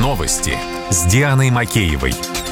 Новости с Дианой Макеевой.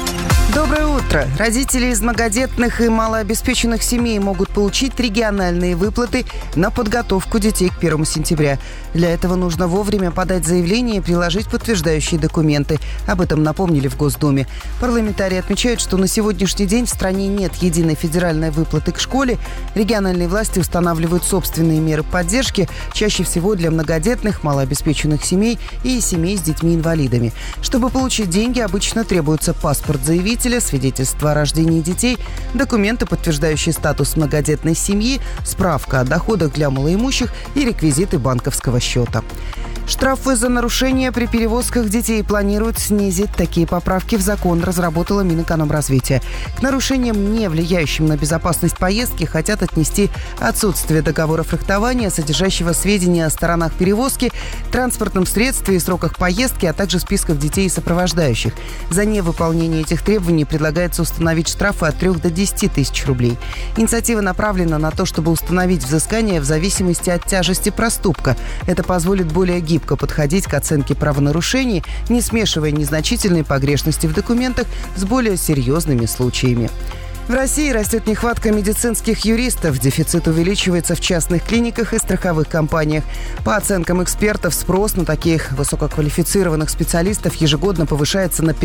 Доброе утро. Родители из многодетных и малообеспеченных семей могут получить региональные выплаты на подготовку детей к 1 сентября. Для этого нужно вовремя подать заявление и приложить подтверждающие документы. Об этом напомнили в Госдуме. Парламентарии отмечают, что на сегодняшний день в стране нет единой федеральной выплаты к школе. Региональные власти устанавливают собственные меры поддержки, чаще всего для многодетных, малообеспеченных семей и семей с детьми-инвалидами. Чтобы получить деньги, обычно требуется паспорт заявителя, свидетельство о рождении детей, документы, подтверждающие статус многодетной семьи, справка о доходах для малоимущих и реквизиты банковского счета. Штрафы за нарушения при перевозках детей планируют снизить. Такие поправки в закон разработала Минэкономразвития. К нарушениям, не влияющим на безопасность поездки, хотят отнести отсутствие договора фрахтования, содержащего сведения о сторонах перевозки, транспортном средстве и сроках поездки, а также списков детей и сопровождающих. За невыполнение этих требований предлагается установить штрафы от 3 до 10 тысяч рублей. Инициатива направлена на то, чтобы установить взыскание в зависимости от тяжести проступка. Это позволит более гибко подходить к оценке правонарушений, не смешивая незначительные погрешности в документах с более серьезными случаями. В России растет нехватка медицинских юристов. Дефицит увеличивается в частных клиниках и страховых компаниях. По оценкам экспертов, спрос на таких высококвалифицированных специалистов ежегодно повышается на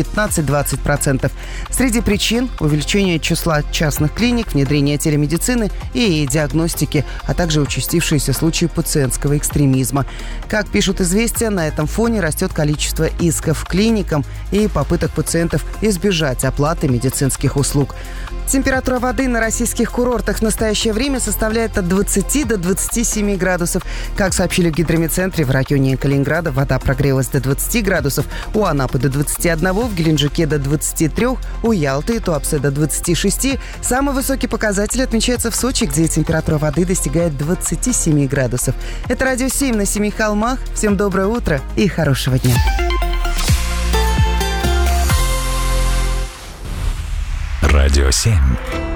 15-20%. Среди причин – увеличение числа частных клиник, внедрение телемедицины и диагностики, а также участившиеся случаи пациентского экстремизма. Как пишут «Известия», на этом фоне растет количество исков клиникам и попыток пациентов избежать оплаты медицинских услуг. Температура воды на российских курортах в настоящее время составляет от 20 до 27 градусов. Как сообщили в гидрометцентре, в районе Калининграда вода прогрелась до 20 градусов, у Анапы до 21, в Геленджике до 23, у Ялты и Туапсе до 26. Самый высокий показатель отмечается в Сочи, где температура воды достигает 27 градусов. Это Радио 7 на 7 холмах. Всем доброе утро и хорошего дня. Радио 7.